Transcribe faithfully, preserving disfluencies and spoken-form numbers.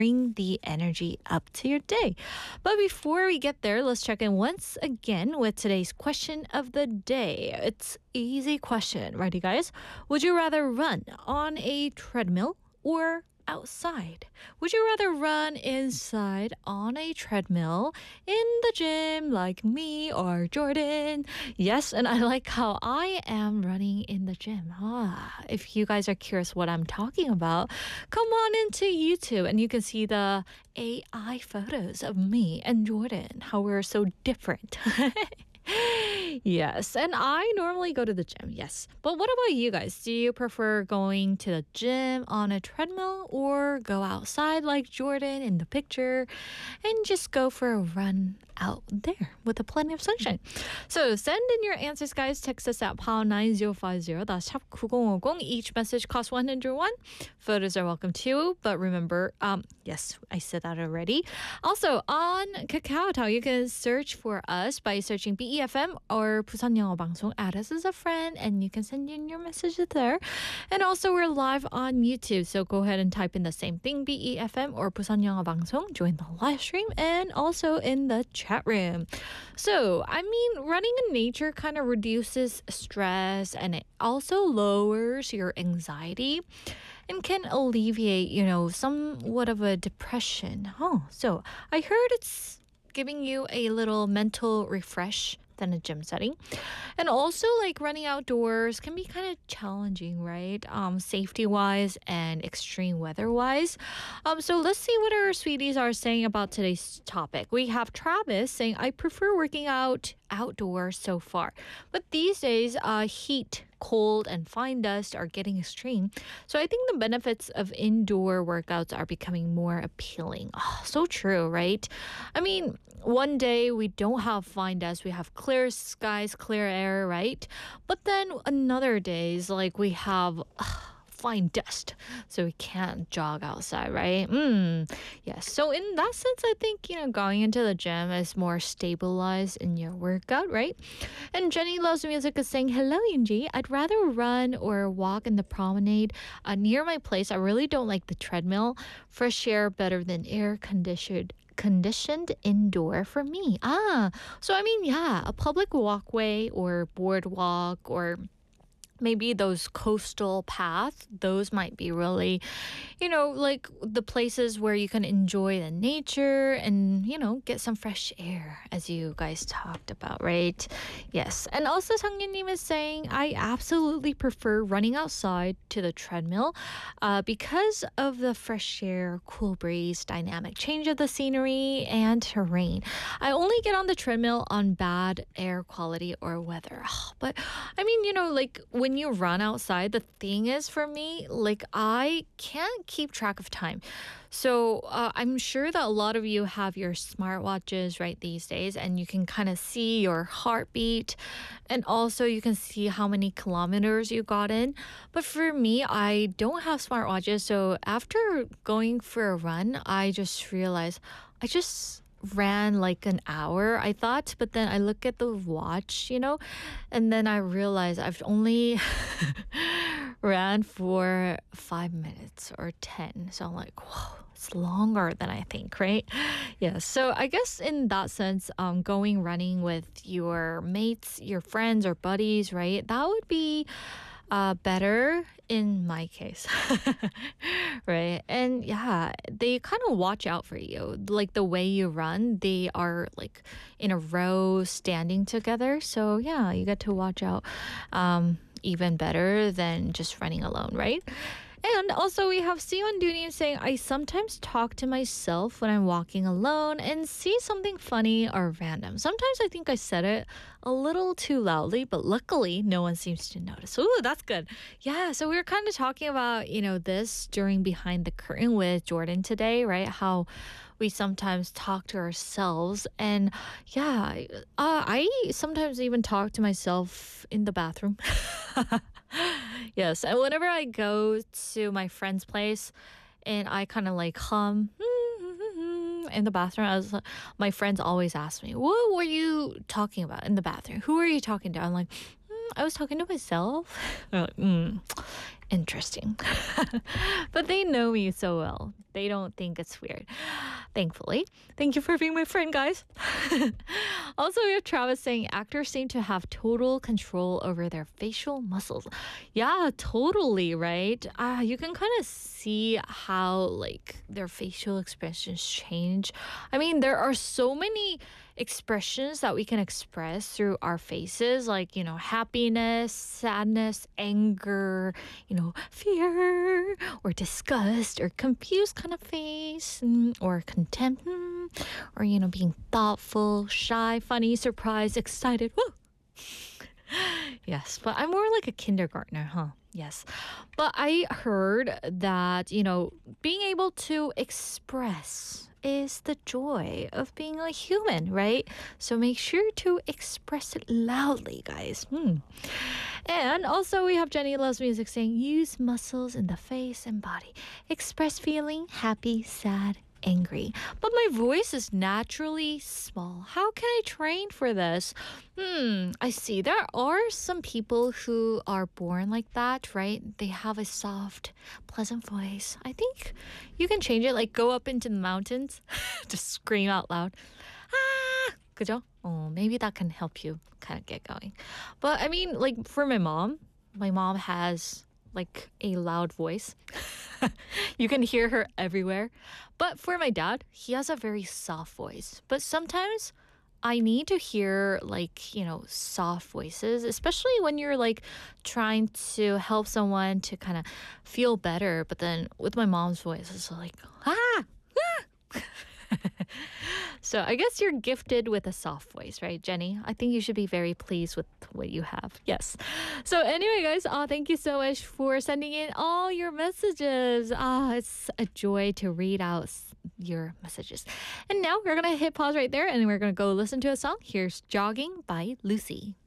bring the energy up to your day. But before we get there, let's check in once again with today's question of the day. It's easy question, righty guys? Would you rather run on a treadmill or outside? Would you rather run inside on a treadmill in the gym like me or Jordan? Yes, and I like how I am running in the gym. Ah, if you guys are curious what I'm talking about, come on into YouTube and you can see the A I photos of me and Jordan, how we're so different. Yes, and I normally go to the gym, yes. But what about you guys? Do you prefer going to the gym on a treadmill or go outside like Jordan in the picture and just go for a run out there with a plenty of sunshine? So send in your answers, guys. Text us at pound nine zero five zero. That's 샵 구공오공. Each message costs one hundred won. Photos are welcome too. But remember, um, yes, I said that already. Also, on KakaoTalk, you can search for us by searching B E F M or 부산 영어 방송. Add us as a friend and you can send in your messages there. And also, we're live on YouTube. So go ahead and type in the same thing, B E F M or 부산 영어 방송. Join the live stream and also in the chat room. So, I mean, running in nature kind of reduces stress and it also lowers your anxiety and can alleviate, you know, somewhat of a depression. Oh, so I heard it's giving you a little mental refresh than a gym setting. And also, like, running outdoors can be kind of challenging, right? Um, safety-wise and extreme weather-wise. Um, so let's see what our sweeties are saying about today's topic. We have Travis saying, I prefer working out outdoors so far. But these days, uh, heat, cold, and fine dust are getting extreme. So I think the benefits of indoor workouts are becoming more appealing. Oh, so true, right? I mean, one day we don't have fine dust, we have clear skies, clear air, right? But then another days, like we have uh, fine dust, so we can't jog outside, right? Mm, yes. So in that sense, I think, you know, going into the gym is more stabilized in your workout, right? And Jenny Loves Music is saying, hello, Yunji. I'd rather run or walk in the promenade uh, near my place. I really don't like the treadmill. Fresh air better than air conditioned conditioned indoor for me. Ah, so I mean, yeah, a public walkway or boardwalk or maybe those coastal paths, those might be really, you know, like the places where you can enjoy the nature and, you know, get some fresh air, as you guys talked about, right? Yes. And also, Sang-Yin is saying, I absolutely prefer running outside to the treadmill uh, because of the fresh air, cool breeze, dynamic change of the scenery, and terrain. I only get on the treadmill on bad air quality or weather. But, I mean, you know, like when When you run outside, the thing is for me, like I can't keep track of time. So uh, I'm sure that a lot of you have your smartwatches right these days and you can kind of see your heartbeat and also you can see how many kilometers you got in. But for me, I don't have smartwatches. So after going for a run, I just realized I just ran like an hour, I thought, but then I look at the watch, you know, and then I realize I've only ran for five minutes or ten. So I'm like, whoa, it's longer than I think, right? Yeah. So I guess in that sense, um, going running with your mates, your friends or buddies, right? That would be uh, better in my case, right? And yeah, they kind of watch out for you. Like the way you run, they are like in a row standing together. So yeah, you get to watch out um, even better than just running alone, right? And also we have Sion Dooney saying, I sometimes talk to myself when I'm walking alone and see something funny or random. Sometimes I think I said it a little too loudly, but luckily no one seems to notice. Ooh, that's good. Yeah, so we were kind of talking about, you know, this during Behind the Curtain with Jordan today, right? How we sometimes talk to ourselves. And yeah, uh, I sometimes even talk to myself in the bathroom. Yes, and whenever I go to my friend's place and I kind of like hum in the bathroom, I was, my friends always ask me, what were you talking about in the bathroom? Who were you talking to? I'm like, mm, I was talking to myself. They're like, mm. interesting. But they know me so well. They don't think it's weird. Thankfully. Thank you for being my friend, guys. Also, we have Travis saying actors seem to have total control over their facial muscles. Yeah, totally, right? Uh, you can kind of see how like their facial expressions change. I mean, there are so many expressions that we can express through our faces, like, you know, happiness, sadness, anger, you know, fear, or disgust, or confused kind of face, mm, or contempt, mm, or, you know, being thoughtful, shy, funny, surprised, excited. Woo! Yes, but I'm more like a kindergartner, huh? Yes. But I heard that, you know, being able to express is the joy of being a human, right? So make sure to express it loudly, guys. Hmm. And also, we have Jenny Loves Music saying, use muscles in the face and body. Express feeling happy, sad, angry. But my voice is naturally small. How can I train for this? Hmm, I see. There are some people who are born like that, right? They have a soft, pleasant voice. I think you can change it, like go up into the mountains, just scream out loud. Ah! 그죠? Oh, maybe that can help you kind of get going. But I mean, like for my mom, my mom has like a loud voice. You can hear her everywhere. But for my dad, he has a very soft voice. But sometimes I need to hear like, you know, soft voices, especially when you're like trying to help someone to kind of feel better. But then with my mom's voice, it's like, ah, ah. So I guess you're gifted with a soft voice, right, Jenny? I think you should be very pleased with what you have. Yes. So anyway, guys, uh, thank you so much for sending in all your messages. Ah, it's a joy to read out s- your messages. And now we're going to hit pause right there and we're going to go listen to a song. Here's Jogging by Lucy.